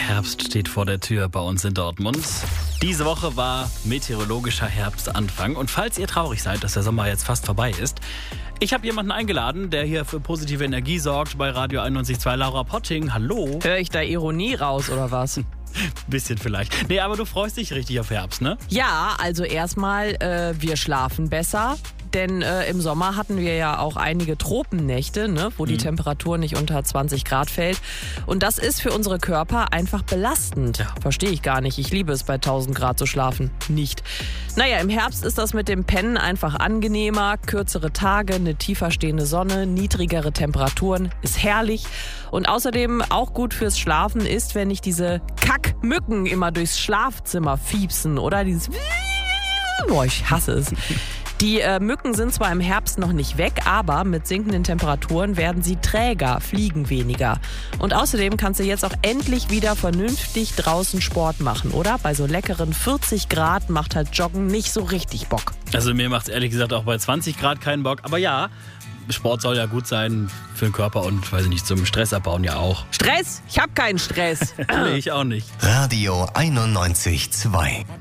Herbst steht vor der Tür bei uns in Dortmund. Diese Woche war meteorologischer Herbstanfang. Und falls ihr traurig seid, dass der Sommer jetzt fast vorbei ist, ich habe jemanden eingeladen, der hier für positive Energie sorgt bei Radio 91.2, Laura Potting. Hallo. Höre ich da Ironie raus oder was? Bisschen vielleicht. Nee, aber du freust dich richtig auf Herbst, ne? Ja, also erstmal, wir schlafen besser. Denn im Sommer hatten wir ja auch einige Tropennächte, ne, wo die Temperatur nicht unter 20 Grad fällt. Und das ist für unsere Körper einfach belastend. Ja. Verstehe ich gar nicht. Ich liebe es, bei 1000 Grad zu schlafen. Nicht. Naja, im Herbst ist das mit dem Pennen einfach angenehmer. Kürzere Tage, eine tiefer stehende Sonne, niedrigere Temperaturen. Ist herrlich. Und außerdem auch gut fürs Schlafen ist, wenn nicht diese Kackmücken immer durchs Schlafzimmer fiepsen. Oder dieses... Boah, ich hasse es. Die Mücken sind zwar im Herbst noch nicht weg, aber mit sinkenden Temperaturen werden sie träger, fliegen weniger. Und außerdem kannst du jetzt auch endlich wieder vernünftig draußen Sport machen, oder? Bei so leckeren 40 Grad macht halt Joggen nicht so richtig Bock. Also mir macht es ehrlich gesagt auch bei 20 Grad keinen Bock. Aber ja, Sport soll ja gut sein für den Körper und, weiß ich nicht, zum Stress abbauen ja auch. Stress? Ich hab keinen Stress. Nee, ich auch nicht. Radio 91.2